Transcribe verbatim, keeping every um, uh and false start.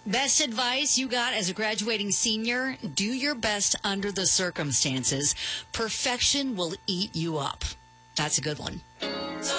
Best advice you got as a graduating senior, do your best under the circumstances. Perfection will eat you up. That's a good one.